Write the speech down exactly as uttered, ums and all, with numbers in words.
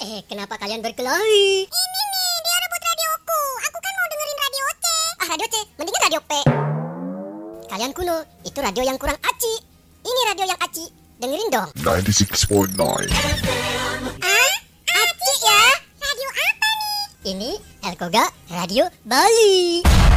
Eh, kenapa kalian berkelahi? Ini nih, dia rebut radioku. Aku kan mau dengerin radio C. Ah, radio C, mendingan radio P. Kalian kuno, itu radio yang kurang aci. Ini radio yang aci, dengerin dong. ninety-six point nine. Ah, aci ya? Radio apa nih? Ini Elkoga Radio Bali.